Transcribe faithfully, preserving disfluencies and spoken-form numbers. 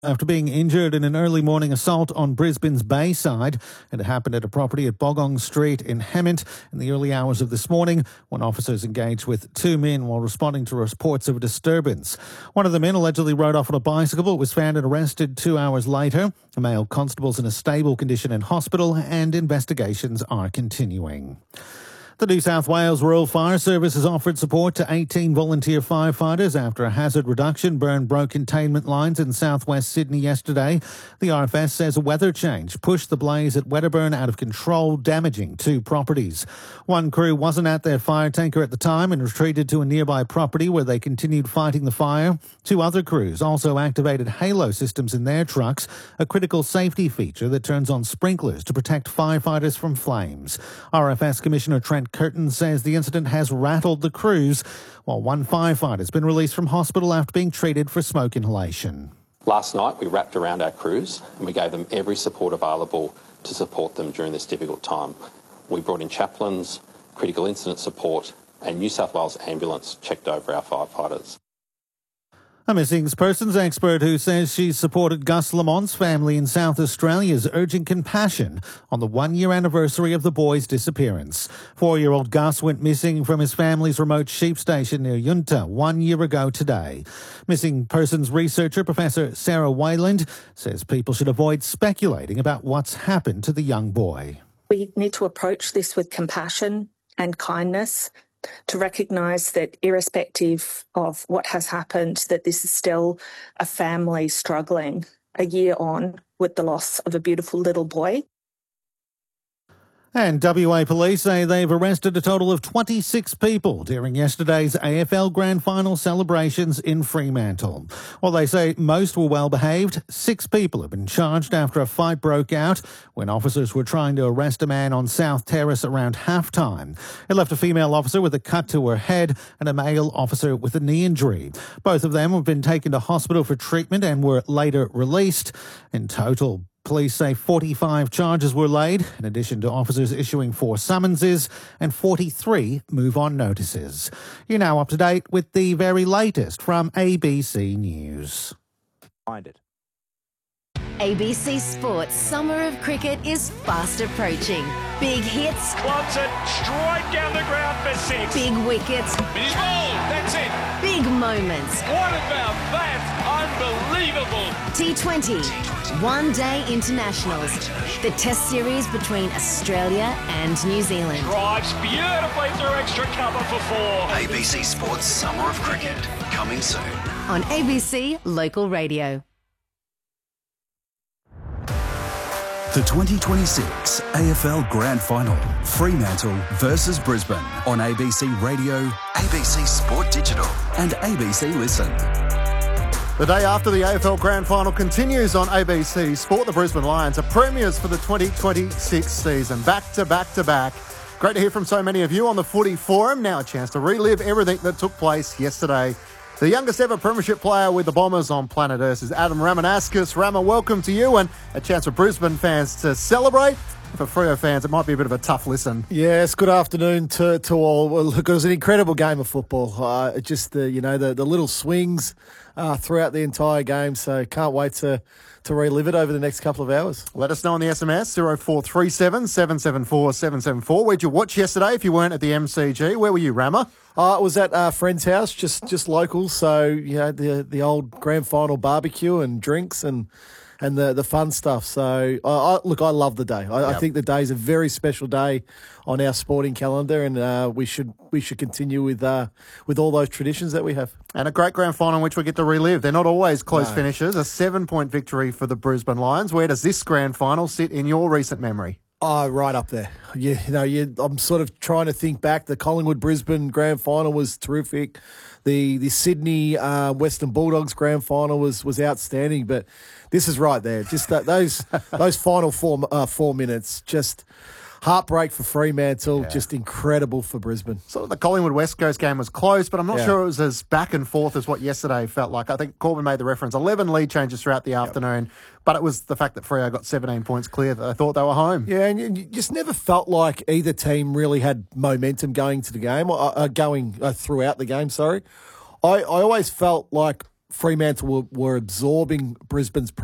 After being injured in an early morning assault on Brisbane's Bayside. It happened at a property at Bogong Street in Hemmant in the early hours of this morning when officers engaged with two men while responding to reports of a disturbance. One of the men allegedly rode off on a bicycle but was found and arrested two hours later. A male constable's in a stable condition in hospital and investigations are continuing. The New South Wales Rural Fire Service has offered support to eighteen volunteer firefighters after a hazard reduction burn broke containment lines in southwest Sydney yesterday. The R F S says a weather change pushed the blaze at Wedderburn out of control, damaging two properties. One crew wasn't at their fire tanker at the time and retreated to a nearby property where they continued fighting the fire. Two other crews also activated halo systems in their trucks, a critical safety feature that turns on sprinklers to protect firefighters from flames. R F S Commissioner Trent Curtin says the incident has rattled the crews, while one firefighter has been released from hospital after being treated for smoke inhalation. Last night we wrapped around our crews and we gave them every support available to support them during this difficult time. We brought in chaplains, critical incident support, and New South Wales Ambulance checked over our firefighters. A missing persons expert who says she's supported Gus Lamont's family in South Australia is urging compassion on the one-year anniversary of the boy's disappearance. Four-year-old Gus went missing from his family's remote sheep station near Yunta one year ago today. Missing persons researcher Professor Sarah Wayland says people should avoid speculating about what's happened to the young boy. We need to approach this with compassion and kindness, to recognise that irrespective of what has happened, that this is still a family struggling a year on with the loss of a beautiful little boy. And W A Police say they've arrested a total of twenty-six people during yesterday's A F L Grand Final celebrations in Fremantle. While they say most were well behaved, six people have been charged after a fight broke out when officers were trying to arrest a man on South Terrace around halftime. It left a female officer with a cut to her head and a male officer with a knee injury. Both of them have been taken to hospital for treatment and were later released. In total, police say forty-five charges were laid, in addition to officers issuing four summonses and forty-three move-on notices. You're now up to date with the very latest from A B C News. Find it. A B C Sports Summer of Cricket is fast approaching. Big hits. Wants it straight down the ground for six. Big wickets. He's bowled. That's it. Big moments. What about that? Unbelievable. T twenty. One Day Internationals. The Test series between Australia and New Zealand. Drives beautifully through extra cover for four. A B C Sports Summer of Cricket. Coming soon. On A B C Local Radio. The twenty twenty-six A F L Grand Final, Fremantle versus Brisbane on A B C Radio, A B C Sport Digital and A B C Listen. The day after the A F L Grand Final continues on A B C Sport. The Brisbane Lions are premiers for the twenty twenty-six season. Back to back to back. Great to hear from so many of you on the Footy Forum. Now a chance to relive everything that took place yesterday. The youngest ever premiership player with the Bombers on planet Earth is Adam Ramanauskas. Rama, welcome to you, and a chance for Brisbane fans to celebrate. For Freo fans, it might be a bit of a tough listen. Yes, good afternoon to, to all. Well, look, it was an incredible game of football. Uh, just the you know the, the little swings uh, throughout the entire game. So can't wait to to relive it over the next couple of hours. Let us know on the S M S zero four three seven, seven seven four, seven seven four. Where'd you watch yesterday if you weren't at the M C G? Where were you, Rama? Uh, it was at a friend's house, just just local. So you know the the old grand final barbecue and drinks and. And the, the fun stuff. So, I, I, look, I love the day. I, yep. I think the day is a very special day on our sporting calendar, and uh, we should we should continue with uh, with all those traditions that we have. And a great grand final in which we get to relive. They're not always close no. finishes. A seven-point victory for the Brisbane Lions. Where does this grand final sit in your recent memory? Oh, right up there. You, you know, you, I'm sort of trying to think back. The Collingwood-Brisbane grand final was terrific. The the Sydney uh, Western Bulldogs grand final was was outstanding. But this is right there. Just that, those those final four uh, four minutes, just heartbreak for Fremantle, yeah. Just incredible for Brisbane. So the Collingwood West Coast game was close, but I'm not yeah. sure it was as back and forth as what yesterday felt like. I think Corbin made the reference, eleven lead changes throughout the afternoon, yep. But it was the fact that Freo got seventeen points clear that I thought they were home. Yeah, and you just never felt like either team really had momentum going to the game, or uh, going uh, throughout the game, sorry. I, I always felt like Fremantle were, were absorbing Brisbane's